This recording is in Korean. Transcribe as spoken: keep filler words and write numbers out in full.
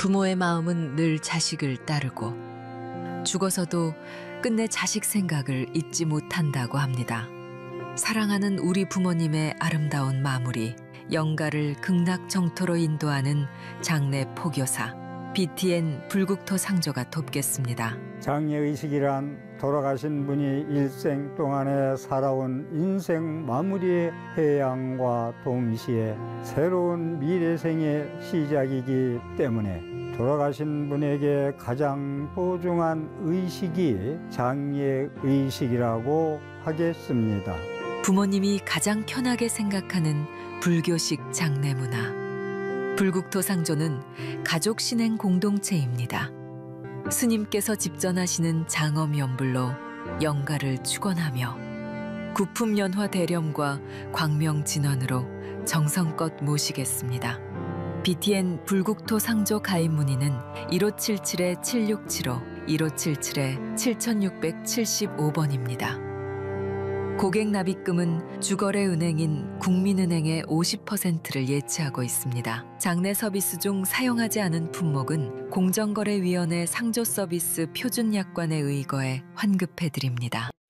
부모의 마음은 늘 자식을 따르고 죽어서도 끝내 자식 생각을 잊지 못한다고 합니다. 사랑하는 우리 부모님의 아름다운 마무리, 영가를 극락정토로 인도하는 장례 포교사 비티엔 불국토 상조가 돕겠습니다. 장례의식이란 돌아가신 분이 일생 동안에 살아온 인생 마무리의 해양과 동시에 새로운 미래생의 시작이기 때문에 돌아가신 분에게 가장 소중한 의식이 장례의식이라고 하겠습니다. 부모님이 가장 편하게 생각하는 불교식 장례 문화. 불국토 상조는 가족 신행 공동체입니다. 스님께서 집전하시는 장엄연불로 영가를 축원하며 구품연화 대렴과 광명진원으로 정성껏 모시겠습니다. 비티엔 불국토 상조 가입 문의는 일오칠칠 칠육칠오, 일오칠칠 칠육칠오 번입니다. 고객 납입금은 주거래 은행인 국민은행의 오십 퍼센트를 예치하고 있습니다. 장례 서비스 중 사용하지 않은 품목은 공정거래위원회 상조 서비스 표준 약관에 의거해 환급해 드립니다.